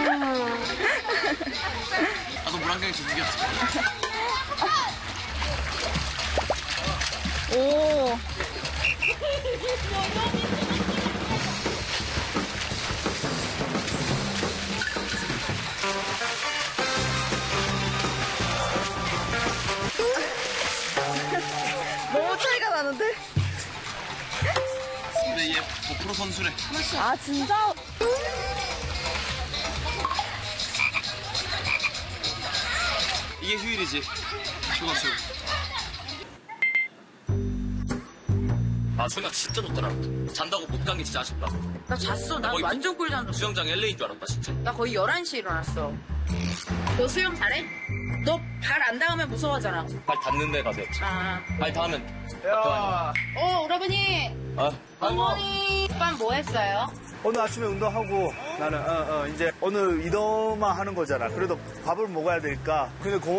나도 물안경이 전문이었어. 오. 너무 차이가 나는데? 근데 얘 5% 선수래. 아, 진짜? 이게 휴일이지. 휴가 쉬고. 아, 소리가 진짜 좋더라. 잔다고 못 간 게 진짜 아쉽다. 나 잤어. 나 거의 완전 꿀잠 잤어. 수영장 LA인 줄 알았다, 진짜. 나 거의 11시에 일어났어. 너 수영 잘해? 너 발 안 닿으면 무서워하잖아. 발 닿는 데 가서 했지. 아. 발 닿으면. 야, 오라버니. 어머니. 오빠 뭐 했어요? 오늘 아침에 운동하고 나는 이제 오늘 이동만 하는 거잖아. 그래도 밥을 먹어야 되니까. 근데 공원